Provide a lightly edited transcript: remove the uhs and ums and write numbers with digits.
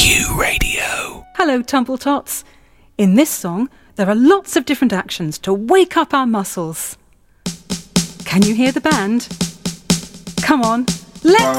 Q Radio. Hello, Tumbletots. In this song, there are lots of different actions to wake up our muscles. Can you hear the band? Come on, let's